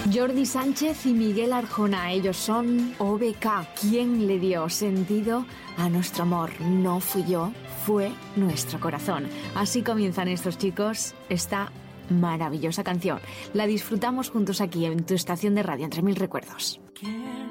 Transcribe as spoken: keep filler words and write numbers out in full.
Jordi Sánchez y Miguel Arjona, ellos son O B K. ¿Quién le dio sentido a nuestro amor? No fui yo, fue nuestro corazón. Así comienzan estos chicos esta maravillosa canción. La disfrutamos juntos aquí en tu estación de radio, Entre Mil Recuerdos.